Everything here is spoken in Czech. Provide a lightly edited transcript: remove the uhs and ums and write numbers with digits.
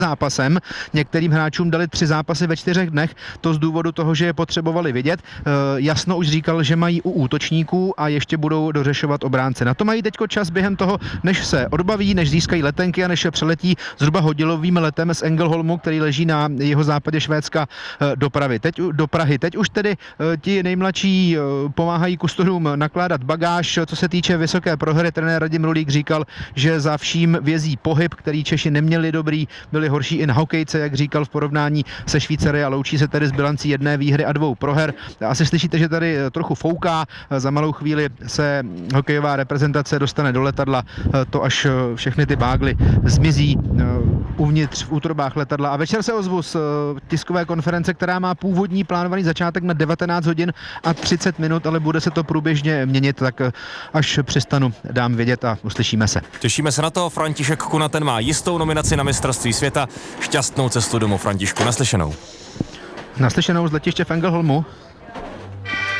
zápasem. Některým hráčům dali 3 zápasy ve 4 dnech, to z důvodu toho, že je potřebovali vidět. Jasno už říkal, že mají u útočníků a ještě budou dořešovat obránce. Na to mají teďko čas během toho, než se odbaví, než získají letenky a než přeletí zhruba hodinovým letem z Ängelholmu, který leží na jeho západě Švédska, do Prahy. Teď už tedy ti nejmladší pomáhají kustodům nakládat bagáž. Co se týče vysoké prohry, trenér Radim Rulík říkal, že za vším vězí pohyb, který Češi neměli dobrý, byli horší i na hokejce, jak říkal, v porovnání se Švýcary, a loučí se tedy s bilancí 1 výhry a 2 proher. Asi slyšíte, že tady trochu fouká, za malou chvíli se hokejová reprezentace dostane do letadla, to až všechny ty bágly zmizí uvnitř v útrobách letadla. A večer se ozvu z tiskové konference, která má původní plánovaný začátek na 19 hodin a 30 minut, ale bude se to průběžně měnit, tak až přistanu, dám vědět a uslyšíme se. Těšíme se na to. František Kuna, ten má jistou nominaci na mistrovství světa. Šťastnou cestu domů, Františku, naslyšenou. Naslyšenou z letiště v Ängelholmu.